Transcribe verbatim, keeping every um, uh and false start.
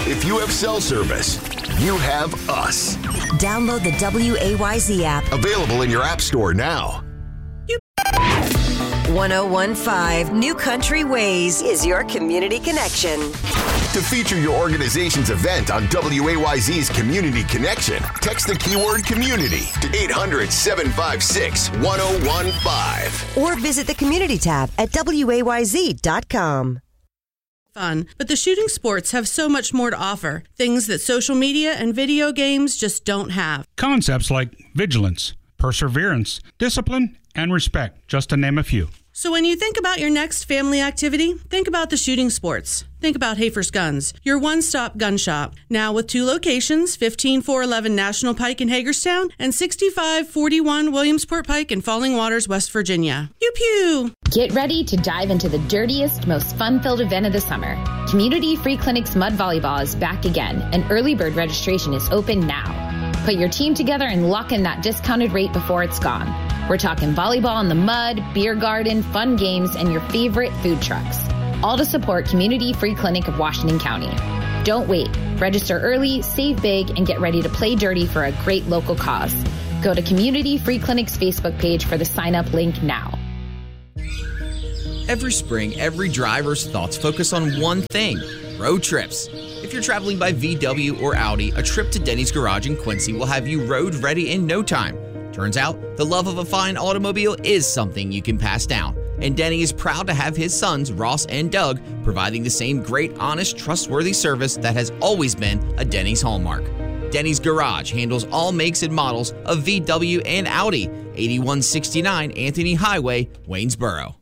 If you have cell service, you have us. Download the W A Y Z app. Available in your app store now. one oh one point five New Country Ways is your community connection. To feature your organization's event on W A Y Z's Community Connection, text the keyword community to eight hundred, seven five six, one oh one five. Or visit the community tab at W A Y Z dot com. Fun, but the shooting sports have so much more to offer. Things that social media and video games just don't have. Concepts like vigilance, perseverance, discipline, and respect, just to name a few. So when you think about your next family activity, think about the shooting sports. Think about Hafer's Guns, your one-stop gun shop. Now with two locations, fifteen four eleven National Pike in Hagerstown and sixty-five forty-one Williamsport Pike in Falling Waters, West Virginia. Pew pew! Get ready to dive into the dirtiest, most fun-filled event of the summer. Community Free Clinic's Mud Volleyball is back again, and early bird registration is open now. Put your team together and lock in that discounted rate before it's gone. We're talking volleyball in the mud, beer garden, fun games, and your favorite food trucks. All to support Community Free Clinic of Washington County. Don't wait. Register early, save big, and get ready to play dirty for a great local cause. Go to Community Free Clinic's Facebook page for the sign-up link now. Every spring, every driver's thoughts focus on one thing: road trips. If you're traveling by V W or Audi, a trip to Denny's Garage in Quincy will have you road ready in no time. Turns out, the love of a fine automobile is something you can pass down, and Denny is proud to have his sons, Ross and Doug, providing the same great, honest, trustworthy service that has always been a Denny's hallmark. Denny's Garage handles all makes and models of V W and Audi, eighty-one sixty-nine Anthony Highway, Waynesboro.